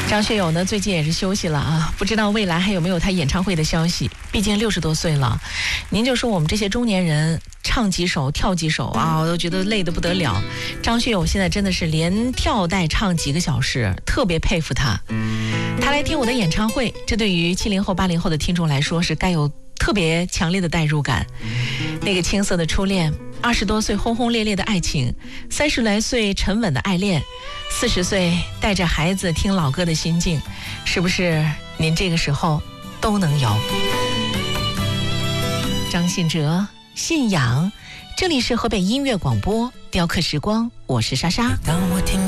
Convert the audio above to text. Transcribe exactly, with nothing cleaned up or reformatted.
张学友呢，最近也是休息了啊，不知道未来还有没有他演唱会的消息。毕竟六十多岁了，您就说我们这些中年人唱几首跳几首啊，我都觉得累得不得了。张学友现在真的是连跳带唱几个小时，特别佩服他。他来听我的演唱会，这对于七零后八零后的听众来说是该有特别强烈的代入感。那个青涩的初恋，二十多岁轰轰烈烈的爱情，三十来岁沉稳的爱恋，四十岁带着孩子听老歌的心境，是不是您这个时候都能有？张信哲，信仰，这里是河北音乐广播雕刻时光，我是莎莎。当我听